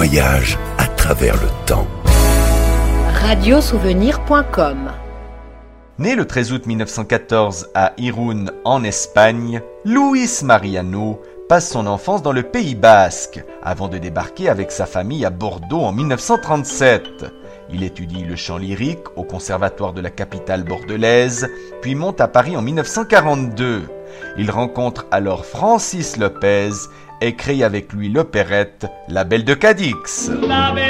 voyage à travers le temps. Radiosouvenir.com. Né le 13 août 1914 à Irún, en Espagne, Luis Mariano passe son enfance dans le Pays basque, avant de débarquer avec sa famille à Bordeaux en 1937. Il étudie le chant lyrique au conservatoire de la capitale bordelaise, puis monte à Paris en 1942. Il rencontre alors Francis Lopez et crée avec lui l'opérette La Belle de Cadix.